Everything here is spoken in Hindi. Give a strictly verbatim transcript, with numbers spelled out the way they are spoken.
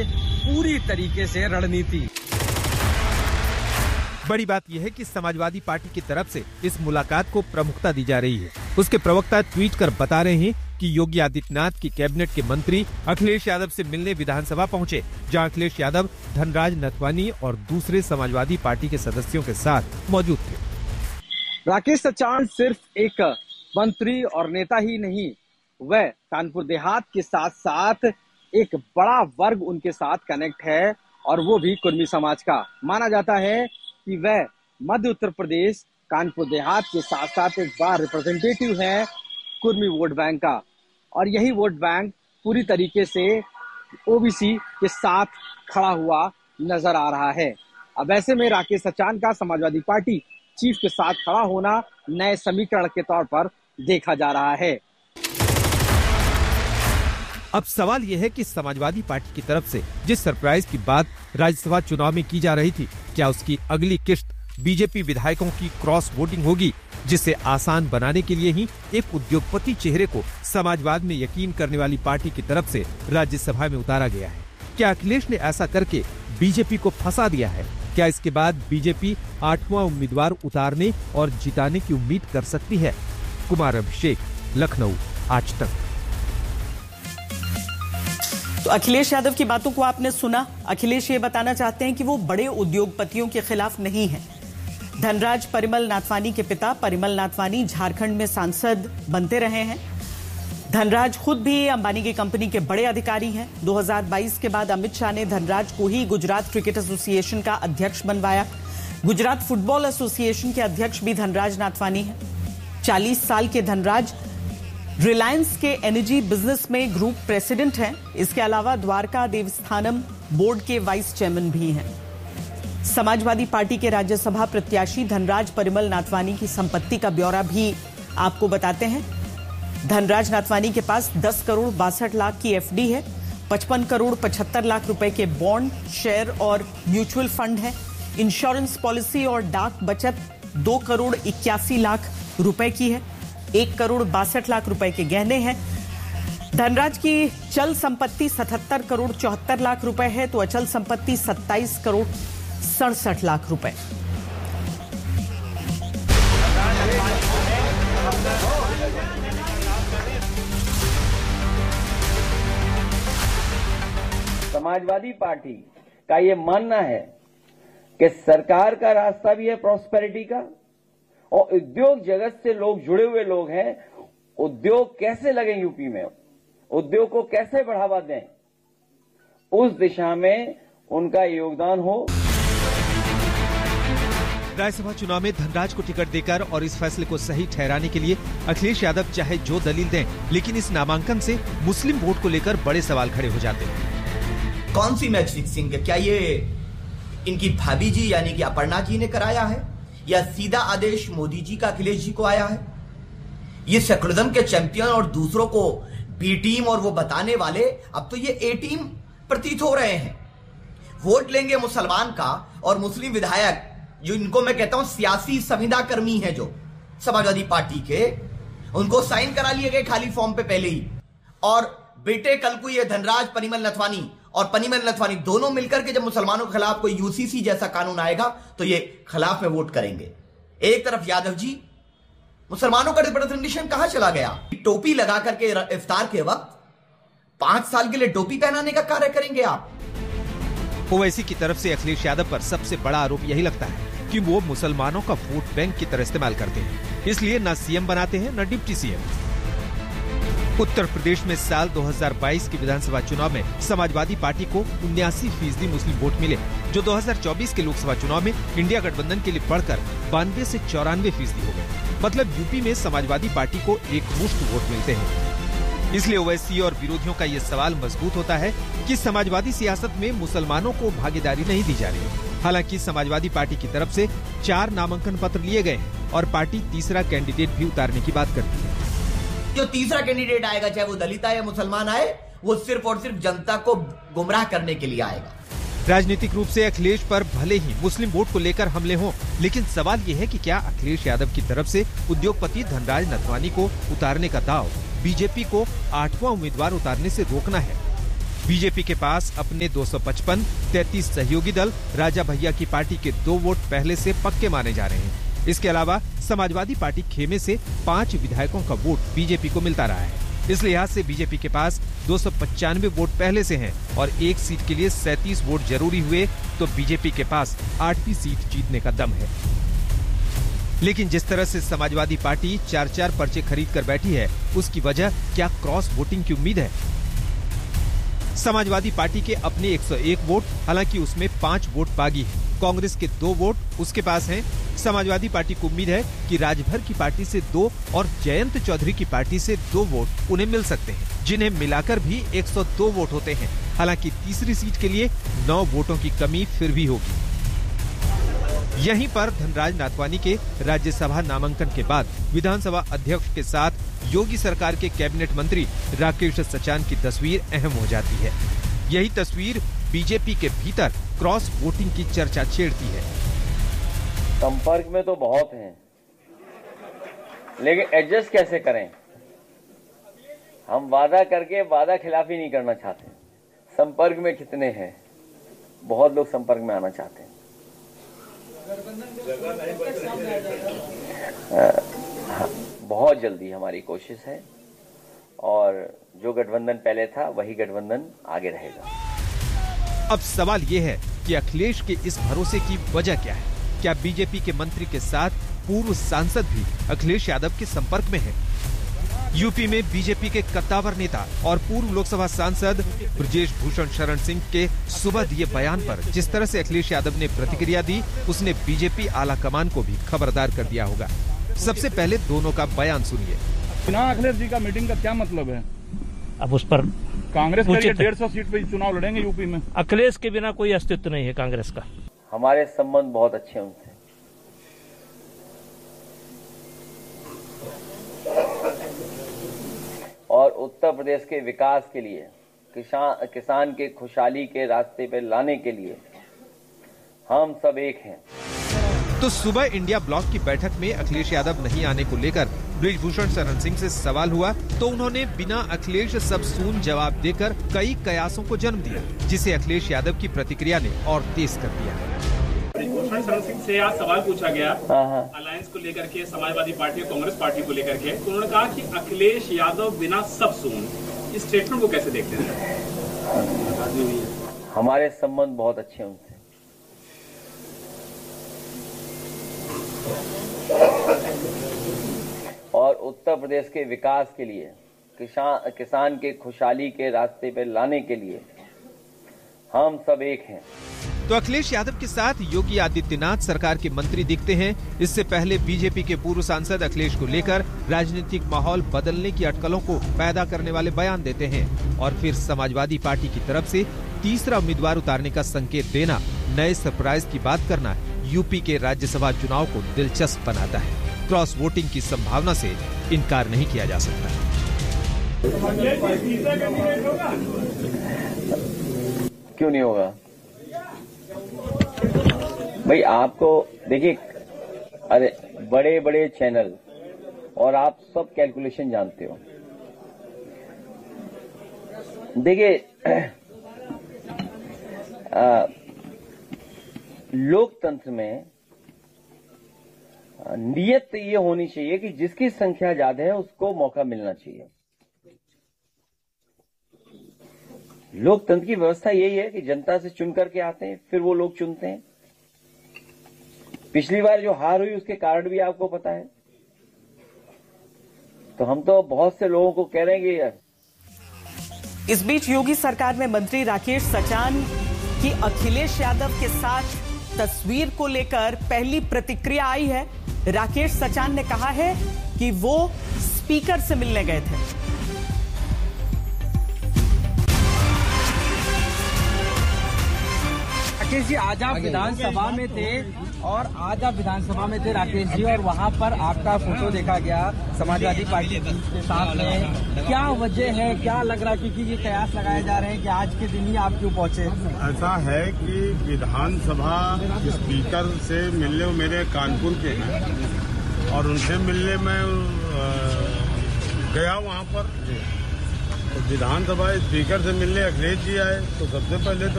लिए पूरी तरीके से रणनीति। बड़ी बात यह है कि समाजवादी पार्टी की तरफ से इस मुलाकात को प्रमुखता दी जा रही है। उसके प्रवक्ता ट्वीट कर बता रहे हैं कि योगी आदित्यनाथ की कैबिनेट के मंत्री अखिलेश यादव से मिलने विधानसभा पहुंचे, जहां अखिलेश यादव धनराज नथवानी और दूसरे समाजवादी पार्टी के सदस्यों के साथ मौजूद थे। राकेश सचान सिर्फ एक मंत्री और नेता ही नहीं, वह कानपुर देहात के साथ साथ एक बड़ा वर्ग उनके साथ कनेक्ट है, और वो भी कुर्मी समाज का। माना जाता है कि वह मध्य उत्तर प्रदेश कानपुर देहात के साथ साथ एक बार रिप्रेजेंटेटिव है कुर्मी वोट बैंक का, और यही वोट बैंक पूरी तरीके से ओबीसी के साथ खड़ा हुआ नजर आ रहा है। अब ऐसे में राकेश सचान का समाजवादी पार्टी चीफ के साथ खड़ा होना नए समीकरण के तौर पर देखा जा रहा है। अब सवाल यह है कि समाजवादी पार्टी की तरफ से जिस सरप्राइज की बात राज्यसभा चुनाव में की जा रही थी, क्या उसकी अगली किश्त बीजेपी विधायकों की क्रॉस वोटिंग होगी, जिसे आसान बनाने के लिए ही एक उद्योगपति चेहरे को समाजवाद में यकीन करने वाली पार्टी की तरफ से राज्यसभा में उतारा गया है। क्या अखिलेश ने ऐसा करके बीजेपी को फंसा दिया है? क्या इसके बाद बीजेपी आठवां उम्मीदवार उतारने और जिताने की उम्मीद कर सकती है? कुमार अभिषेक, लखनऊ, आज तक। तो अखिलेश यादव की बातों को आपने सुना। अखिलेश ये बताना चाहते हैं कि वो बड़े उद्योगपतियों के खिलाफ नहीं है। धनराज परिमल नाथवानी के पिता परिमल नाथवानी झारखंड में सांसद बनते रहे हैं। धनराज खुद भी अंबानी की कंपनी के बड़े अधिकारी हैं। दो हज़ार बाईस के बाद अमित शाह ने धनराज को ही गुजरात क्रिकेट एसोसिएशन का अध्यक्ष बनवाया। गुजरात फुटबॉल एसोसिएशन के अध्यक्ष भी धनराज नाथवानी हैं। चालीस साल के धनराज रिलायंस के एनर्जी बिजनेस में ग्रुप प्रेसिडेंट हैं। इसके अलावा द्वारका देवस्थानम बोर्ड के वाइस चेयरमैन भी हैं। समाजवादी पार्टी के राज्यसभा प्रत्याशी धनराज परिमल नाथवानी की संपत्ति का ब्यौरा भी आपको बताते हैं। धनराज नाथवानी के पास दस करोड़ बासठ लाख की एफडी है, पचपन करोड़ पचहत्तर लाख रुपए के बॉन्ड, शेयर और म्यूचुअल फंड है। इंश्योरेंस पॉलिसी और डाक बचत दो करोड़ इक्यासी लाख रुपए की है। एक करोड़ बासठ लाख रुपए के गहने हैं। धनराज की चल संपत्ति सतहत्तर करोड़ चौहत्तर लाख रुपए है, तो अचल संपत्ति सत्ताईस करोड़ सड़सठ लाख रुपए। समाजवादी पार्टी का ये मानना है कि सरकार का रास्ता भी है प्रॉस्पेरिटी का, और उद्योग जगत से लोग जुड़े हुए लोग हैं। उद्योग कैसे लगे यूपी में, उद्योग को कैसे बढ़ावा दें, उस दिशा में उनका योगदान हो। राज्यसभा चुनाव में धनराज को टिकट देकर और इस फैसले को सही ठहराने के लिए अखिलेश यादव चाहे जो दलील दें, लेकिन इस नामांकन से मुस्लिम वोट को लेकर बड़े सवाल खड़े हो जाते हैं। कौन सी मैच फिक्सिंग है? क्या ये इनकी भाभी जी यानी कि अपर्णा जी ने कराया है, या सीधा आदेश मोदी जी का अखिलेश जी को आया है? ये सेकुलरिज्म के चैंपियन और दूसरों को बी टीम और वो बताने वाले अब तो ये ए टीम प्रतीत हो रहे हैं। वोट लेंगे मुसलमान का, और मुस्लिम विधायक जो इनको मैं कहता हूं सियासी संविदा कर्मी है जो समाजवादी पार्टी के, उनको साइन करा लिए गए खाली फॉर्म पे पहले ही। और बेटे कल को ये धनराज परिमल नथवानी और परिमल नथवानी दोनों मिलकर के जब मुसलमानों के खिलाफ कोई यूसीसी जैसा कानून आएगा तो ये खिलाफ में वोट करेंगे। एक तरफ यादव जी, मुसलमानों का रिप्रेजेंटेशन कहां चला गया? टोपी लगा करके इफ्तार के वक्त पांच साल के लिए टोपी पहनाने का कार्य करेंगे आप? ओवैसी की तरफ से अखिलेश यादव पर सबसे बड़ा आरोप यही लगता है कि वो मुसलमानों का वोट बैंक की तरह इस्तेमाल करते हैं, इसलिए न सीएम बनाते हैं न डिप्टी सीएम। उत्तर प्रदेश में साल दो हज़ार बाईस के विधानसभा चुनाव में समाजवादी पार्टी को उन्यासी फीसदी मुस्लिम वोट मिले, जो दो हज़ार चौबीस के लोकसभा चुनाव में इंडिया गठबंधन के लिए बढ़कर बानवे से चौरानवे फीसदी हो गए। मतलब यूपी में समाजवादी पार्टी को एक मुश्त वोट मिलते हैं। इसलिए ओवैसी और विरोधियों का ये सवाल मजबूत होता है कि समाजवादी सियासत में मुसलमानों को भागीदारी नहीं दी जा रही। हालांकि समाजवादी पार्टी की तरफ से चार नामांकन पत्र लिए गए हैं और पार्टी तीसरा कैंडिडेट भी उतारने की बात करती है। जो तीसरा कैंडिडेट आएगा, चाहे वो दलित आए या मुसलमान आए, वो सिर्फ और सिर्फ जनता को गुमराह करने के लिए आएगा। राजनीतिक रूप से अखिलेश पर भले ही मुस्लिम वोट को लेकर हमले हों, लेकिन सवाल ये है कि क्या अखिलेश यादव की तरफ से उद्योगपति धनराज नथवानी को उतारने का दाव बीजेपी को आठवां उम्मीदवार उतारने से रोकना है? बीजेपी के पास अपने दो सौ पचपन, तैंतीस सहयोगी दल राजा भैया की पार्टी के दो वोट पहले से पक्के माने जा रहे हैं। इसके अलावा समाजवादी पार्टी खेमे से पांच विधायकों का वोट बीजेपी को मिलता रहा है। इस लिहाज से बीजेपी के पास दो सौ पचानवे वोट पहले से हैं और एक सीट के लिए सैंतीस वोट जरूरी हुए तो बीजेपी के पास आठवीं सीट जीतने का दम है। लेकिन जिस तरह से समाजवादी पार्टी चार चार पर्चे खरीद कर बैठी है, उसकी वजह क्या क्रॉस वोटिंग की उम्मीद है? समाजवादी पार्टी के अपने एक सौ एक वोट, हालांकि उसमें पांच वोट बागी है। कांग्रेस के दो वोट उसके पास हैं। समाजवादी पार्टी को उम्मीद है कि राजभर की पार्टी से दो और जयंत चौधरी की पार्टी से दो वोट उन्हें मिल सकते हैं, जिन्हें मिलाकर भी एक सौ दो वोट होते हैं। हालांकि तीसरी सीट के लिए नौ वोटों की कमी फिर भी होगी। यहीं पर धनराज नाथवानी के राज्यसभा नामांकन के बाद विधानसभा अध्यक्ष के साथ योगी सरकार के कैबिनेट मंत्री राकेश सचान की तस्वीर अहम हो जाती है। यही तस्वीर बीजेपी के भीतर क्रॉस वोटिंग की चर्चा छेड़ती है। संपर्क में तो बहुत हैं, लेकिन एडजस्ट कैसे करें? हम वादा करके वादा खिलाफी नहीं करना चाहते। संपर्क में कितने हैं? बहुत लोग संपर्क में आना चाहते हैं। हाँ, बहुत जल्दी हमारी कोशिश है और जो गठबंधन पहले था वही गठबंधन आगे रहेगा। अब सवाल ये है कि अखिलेश के इस भरोसे की वजह क्या है? क्या बीजेपी के मंत्री के साथ पूर्व सांसद भी अखिलेश यादव के संपर्क में हैं? यूपी में बीजेपी के कद्दावर नेता और पूर्व लोकसभा सांसद ब्रजेश भूषण शरण सिंह के सुबह दिए बयान पर जिस तरह से अखिलेश यादव ने प्रतिक्रिया दी, उसने बीजेपी आला कमान को भी खबरदार कर दिया होगा। सबसे पहले दोनों का बयान सुनिए। बिना अखिलेश जी का मीटिंग का क्या मतलब है? अब उस पर कांग्रेस के डेढ़ सौ सीट पे चुनाव लड़ेंगे यूपी में। अखिलेश के बिना कोई अस्तित्व नहीं है कांग्रेस का। हमारे संबंध बहुत अच्छे हैं उनसे। और उत्तर प्रदेश के विकास के लिए, किसान किसान के खुशहाली के रास्ते पे लाने के लिए हम सब एक हैं। तो सुबह इंडिया ब्लॉक की बैठक में अखिलेश यादव नहीं आने को लेकर ब्रिजभूषण शरण सिंह से सवाल हुआ तो उन्होंने बिना अखिलेश सब सून जवाब देकर कई कयासों को जन्म दिया, जिसे अखिलेश यादव की प्रतिक्रिया ने और तेज कर दिया। ब्रिजभूषण शरण सिंह से आज सवाल पूछा गया अलायंस को लेकर के, समाजवादी पार्टी और कांग्रेस पार्टी को लेकर के, तो उन्होंने कहा कि अखिलेश यादव बिना सब सून। इस स्टेटमेंट को कैसे देखते हैं? हमारे संबंध बहुत अच्छे हैं उनसे। और उत्तर प्रदेश के विकास के लिए, किसान किसान के खुशहाली के रास्ते पे लाने के लिए हम सब एक हैं। तो अखिलेश यादव के साथ योगी आदित्यनाथ सरकार के मंत्री दिखते हैं। इससे पहले बीजेपी के पूर्व सांसद अखिलेश को लेकर राजनीतिक माहौल बदलने की अटकलों को पैदा करने वाले बयान देते हैं और फिर समाजवादी पार्टी की तरफ से तीसरा उम्मीदवार उतारने का संकेत देना, नए सरप्राइज की बात करना यूपी के राज्यसभा चुनाव को दिलचस्प बनाता है। क्रॉस वोटिंग की संभावना से इनकार नहीं किया जा सकता। क्यों नहीं होगा भाई? आपको देखिए, अरे बड़े बड़े चैनल और आप सब कैलकुलेशन जानते हो। देखिए, लोकतंत्र में नियत ये होनी चाहिए कि जिसकी संख्या ज्यादा है उसको मौका मिलना चाहिए। लोकतंत्र की व्यवस्था यही है कि जनता से चुन करके आते हैं, फिर वो लोग चुनते हैं। पिछली बार जो हार हुई उसके कारण भी आपको पता है। तो हम तो बहुत से लोगों को कह रहे हैं कि यार। इस बीच योगी सरकार में मंत्री राकेश सचान की अखिलेश यादव के साथ तस्वीर को लेकर पहली प्रतिक्रिया आई है। राकेश सचान ने कहा है कि वो स्पीकर से मिलने गए थे। राकेश जी, आज आप विधानसभा में थे और आज आप विधानसभा में थे राकेश जी, और वहां पर आपका फोटो देखा गया समाजवादी पार्टी के साथ में। क्या वजह है, क्या लग रहा है? क्योंकि ये कयास लगाए जा रहे हैं कि आज के दिन ही आप क्यों पहुंचे? ऐसा है कि विधानसभा स्पीकर से मिलने मेरे कानपुर के हैं और उनसे मिलने में गया वहां पर, विधानसभा स्पीकर से मिलने अखिलेश जी आए तो सबसे पहले तो